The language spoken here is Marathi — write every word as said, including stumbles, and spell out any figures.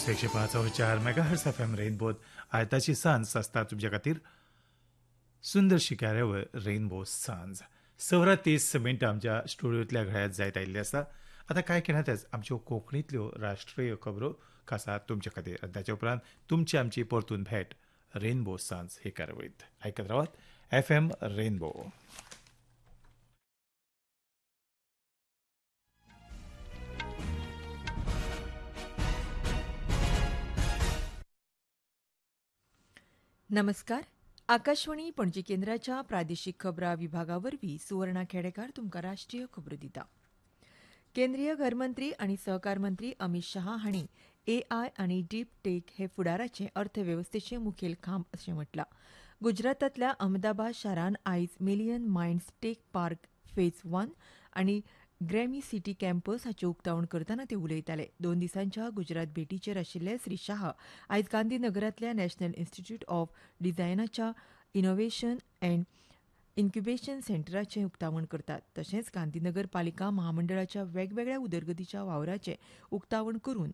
न्यूज एकशे पाच चार मेगा हर्स एफ एम रेनबोत आयताची सांज आसता तुमच्या खातीर सुंदरशी कार्यावळ रेनबो सांज सवरा तीस मिनटां आमच्या स्टुडियोंतल्या घड्यात जायत आयिल्ली आसा आतां कांय खेळांतच आमच्यो कोंकणींतल्यो राष्ट्रीय खबरो खासा तुमचे खातीर आनी ताचे उपरांत तुमची आमची परतून भेट रेनबो सांज हे कार्यावळींत आयकत रावात एफ एम रेनबो. नमस्कार. आकाशवाणी पणजी केंद्राच्या प्रादेशीक खबरां विभागा वरवीं सुवर्णा खेडेकार तुमकां राष्ट्रीय खबरो दिता. केंद्रीय घरमंत्री आनी सहकार मंत्री अमित शहा हांणी एआय आनी डीप टेक हे फुडाराचे अर्थवेवस्थेचे मुखेल खांब अशें म्हटलां. गुजरातांतल्या अहमदाबाद शारान आयज million minds tech park phase one आनी ग्रॅमी सिटी कॅम्पस हाचें उक्तावण करतना ते उलयताले. दोन दिसांच्या गुजरात भेटीचेर आशिल्ले श्री शाह आयज गांधीनगरांतल्या national institute of डिझायनाच्या innovation and incubation सेंटराचें उक्तावण करतात. तशेंच गांधीनगर पालिका महामंडळाच्या वेगवेगळ्या उदरगतीच्या वावराचें उक्तावण करून